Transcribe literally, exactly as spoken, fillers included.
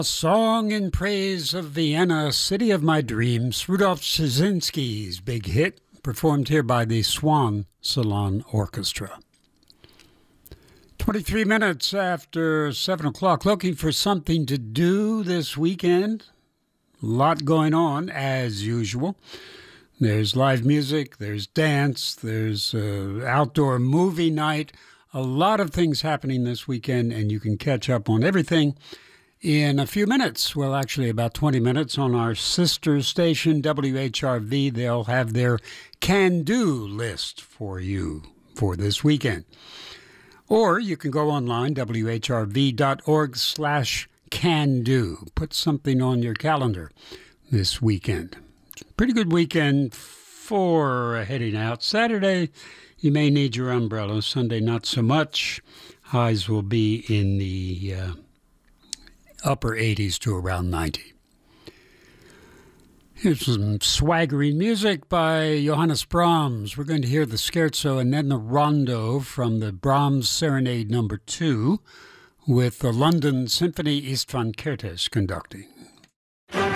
A song in praise of Vienna, city of my dreams, Rudolf Szynski's big hit, performed here by the Swan Salon Orchestra. twenty-three minutes after seven o'clock, looking for something to do this weekend. A lot going on, as usual. There's live music, there's dance, there's uh, outdoor movie night. A lot of things happening this weekend, and you can catch up on everything in a few minutes. Well, actually about twenty minutes on our sister station, W H R V. They'll have their can-do list for you for this weekend. Or you can go online, W H R V dot org slash can do. Put something on your calendar this weekend. Pretty good weekend for heading out. Saturday, you may need your umbrella. Sunday, not so much. Highs will be in the uh, upper eighties to around ninety. Here's some swaggering music by Johannes Brahms. We're going to hear the scherzo and then the rondo from the Brahms Serenade number two with the London Symphony Istvan Kertész conducting.